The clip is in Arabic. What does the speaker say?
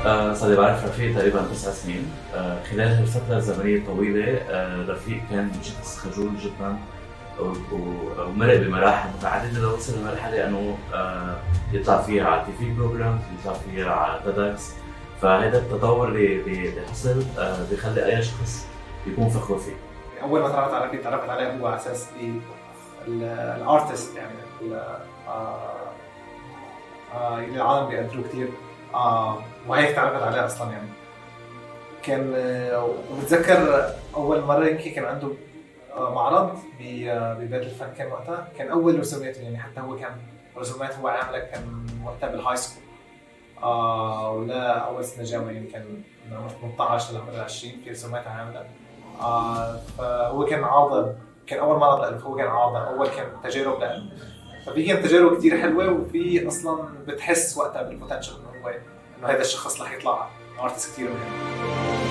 صار لي بعرف رفيق تقريبا 9 سنين. خلال هالفترة الزمنية الطويلة رفيق كان شخص خجول جدا ومرق بمراحل متعددة لوصل لمرحلة انه يطلع فيها على تي في بروجرام، يطلع فيها على تيدكس. فهذا التطور اللي حصل بيخلي اي شخص يكون فخور فيه. اول ما تعرفت عليه هو على اساس الارتست، يعني اللي العالم بيقدروه كتير، وهيك تعرفت عليه اصلا. يعني كان وبتذكر اول مره يمكن كان عنده معرض ببيت الفن، كان وقتها كان اول رسوماته، يعني حتى هو كان رسومات هو عاملها كان وقتها بالهاي سكول، ولا اول سنه جامعه، يعني كان من عمر 18 لعمر 20 في رسومات عاملها. فهو كان عارضه، كان اول معرض له، فهو كان عارضه اول، كان تجارب له. ففي كانت تجارب كتير حلوه، وفي اصلا بتحس وقتها بالبوتنشل انه هذا الشخص رح يطلع ارتست كتير مهم.